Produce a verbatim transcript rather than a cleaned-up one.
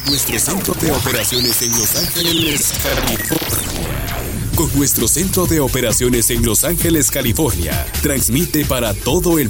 nuestro centro de operaciones en Los Ángeles, California. Con nuestro centro de operaciones en Los Ángeles, California, transmite para todo el